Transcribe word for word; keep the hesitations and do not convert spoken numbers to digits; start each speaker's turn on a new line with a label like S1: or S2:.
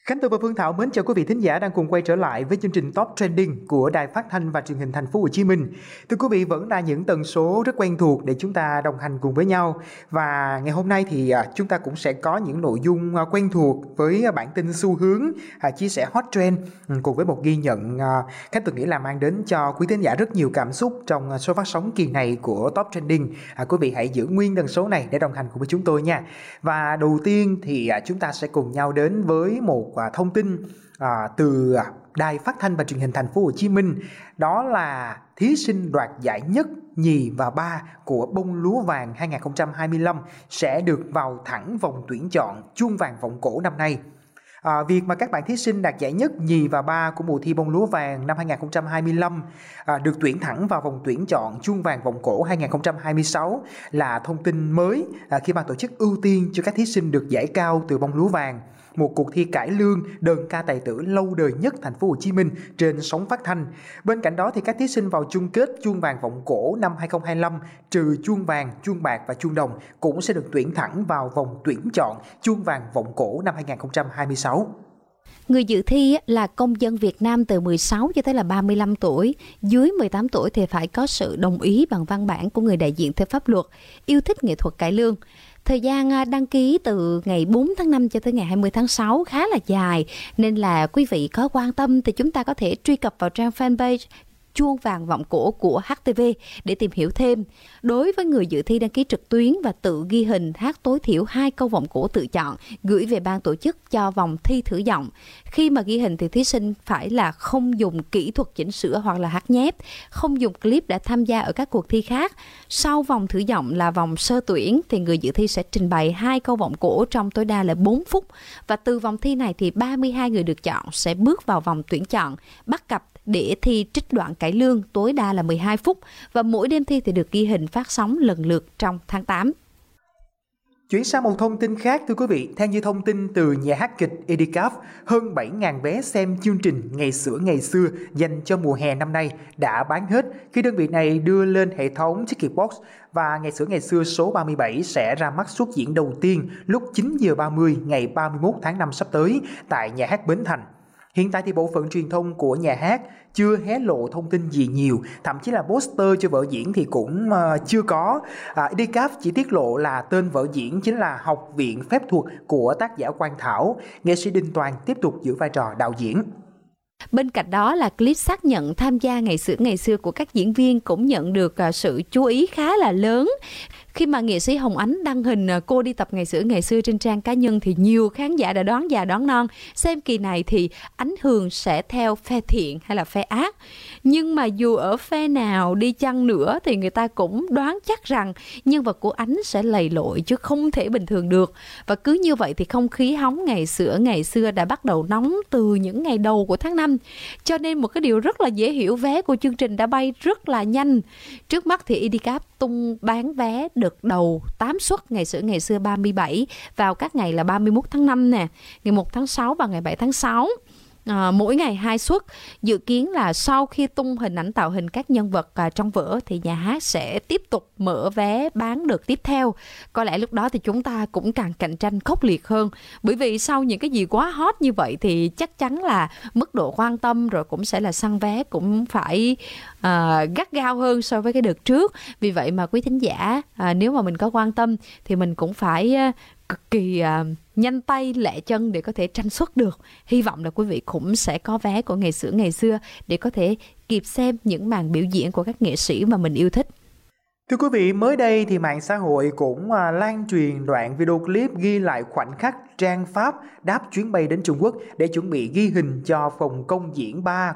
S1: Khánh Tường và Phương Thảo mến chào quý vị thính giả đang cùng quay trở lại với chương trình Top Trending của Đài Phát thanh và Truyền hình Thành phố Hồ Chí Minh. Thưa quý vị, vẫn là những tần số rất quen thuộc để chúng ta đồng hành cùng với nhau. Và ngày hôm nay thì chúng ta cũng sẽ có những nội dung quen thuộc với bản tin xu hướng, chia sẻ hot trend cùng với một ghi nhận Khánh Tường nghĩ là mang đến cho quý thính giả rất nhiều cảm xúc trong số phát sóng kỳ này của Top Trending. À, quý vị hãy giữ nguyên tần số này để đồng hành cùng với chúng tôi nha. Và đầu tiên thì chúng ta sẽ cùng nhau đến với một thông tin à, từ Đài Phát thanh và Truyền hình Thành phố Hồ Chí Minh, đó là thí sinh đoạt giải nhất, nhì và ba của Bông Lúa Vàng hai không hai lăm sẽ được vào thẳng vòng tuyển chọn Chuông Vàng Vọng Cổ năm nay. À, việc mà các bạn thí sinh đạt giải nhất, nhì và ba của mùa thi Bông Lúa Vàng năm hai không hai lăm à, được tuyển thẳng vào vòng tuyển chọn Chuông Vàng Vọng Cổ hai không hai sáu là thông tin mới à, khi ban tổ chức ưu tiên cho các thí sinh được giải cao từ Bông Lúa Vàng, một cuộc thi cải lương đơn ca tài tử lâu đời nhất Thành phố Hồ Chí Minh trên sóng phát thanh. Bên cạnh đó thì các thí sinh vào chung kết Chuông Vàng Vọng Cổ năm hai không hai lăm trừ chuông vàng, chuông bạc và chuông đồng cũng sẽ được tuyển thẳng vào vòng tuyển chọn Chuông Vàng Vọng Cổ năm hai không hai sáu.
S2: Người dự thi là công dân Việt Nam từ mười sáu cho tới là ba mươi lăm tuổi, dưới mười tám tuổi thì phải có sự đồng ý bằng văn bản của người đại diện theo pháp luật, yêu thích nghệ thuật cải lương. Thời gian đăng ký từ ngày bốn tháng năm cho tới ngày hai mươi tháng sáu khá là dài, nên là quý vị có quan tâm thì chúng ta có thể truy cập vào trang fanpage Chuông Vàng Vọng Cổ của hát tê vê để tìm hiểu thêm. Đối với người dự thi đăng ký trực tuyến và tự ghi hình hát tối thiểu hai câu vọng cổ tự chọn, gửi về ban tổ chức cho vòng thi thử giọng. Khi mà ghi hình thì thí sinh phải là không dùng kỹ thuật chỉnh sửa hoặc là hát nhép, không dùng clip đã tham gia ở các cuộc thi khác. Sau vòng thử giọng là vòng sơ tuyển thì người dự thi sẽ trình bày hai câu vọng cổ trong tối đa là bốn phút. Và từ vòng thi này thì ba mươi hai người được chọn sẽ bước vào vòng tuyển chọn, bắt cặp để thi trích đoạn cải lương tối đa là mười hai phút, và mỗi đêm thi thì được ghi hình phát sóng lần lượt trong tháng tám.
S1: Chuyển sang một thông tin khác thưa quý vị, theo như thông tin từ nhà hát kịch Edicap, hơn bảy nghìn vé xem chương trình Ngày xửa ngày xưa dành cho mùa hè năm nay đã bán hết khi đơn vị này đưa lên hệ thống Ticketbox, và Ngày xửa ngày xưa số ba mươi bảy sẽ ra mắt suất diễn đầu tiên lúc chín giờ ba mươi ngày ba mươi mốt tháng năm sắp tới tại nhà hát Bến Thành. Hiện tại thì bộ phận truyền thông của nhà hát chưa hé lộ thông tin gì nhiều, thậm chí là poster cho vở diễn thì cũng uh, chưa có. Uh, Edicap chỉ tiết lộ là tên vở diễn chính là Học viện Phép thuật của tác giả Quang Thảo, nghệ sĩ Đinh Toàn tiếp tục giữ vai trò đạo diễn.
S2: Bên cạnh đó là clip xác nhận tham gia Ngày xửa ngày xưa của các diễn viên cũng nhận được sự chú ý khá là lớn. Khi mà nghệ sĩ Hồng Ánh đăng hình cô đi tập Ngày xửa ngày xưa trên trang cá nhân thì nhiều khán giả đã đoán già đoán non xem kỳ này thì Ánh Hường sẽ theo phe thiện hay là phe ác. Nhưng mà dù ở phe nào đi chăng nữa thì người ta cũng đoán chắc rằng nhân vật của Ánh sẽ lầy lội chứ không thể bình thường được. Và cứ như vậy thì không khí hóng Ngày xửa ngày xưa đã bắt đầu nóng từ những ngày đầu của tháng năm. Cho nên một cái điều rất là dễ hiểu, vé của chương trình đã bay rất là nhanh. Trước mắt thì Edicap tung bán vé đợt đầu tám suất Ngày xửa ngày xưa ba mươi bảy vào các ngày là ba mươi mốt tháng năm nè, ngày một tháng sáu và ngày bảy tháng sáu. À, mỗi ngày hai suất. Dự kiến là sau khi tung hình ảnh tạo hình các nhân vật à, trong vở thì nhà hát sẽ tiếp tục mở vé bán đợt tiếp theo. Có lẽ lúc đó thì chúng ta cũng càng cạnh tranh khốc liệt hơn, bởi vì sau những cái gì quá hot như vậy thì chắc chắn là mức độ quan tâm rồi cũng sẽ là săn vé cũng phải à, gắt gao hơn so với cái đợt trước. Vì vậy mà quý thính giả à, nếu mà mình có quan tâm thì mình cũng phải à, cực kỳ uh, nhanh tay lẹ chân để có thể tranh suất được. Hy vọng là quý vị cũng sẽ có vé của Ngày xửa ngày xưa để có thể kịp xem những màn biểu diễn của các nghệ sĩ mà mình yêu thích.
S1: Thưa quý vị, mới đây thì mạng xã hội cũng uh, lan truyền đoạn video clip ghi lại khoảnh khắc Trang Pháp đáp chuyến bay đến Trung Quốc để chuẩn bị ghi hình cho phòng công diễn ba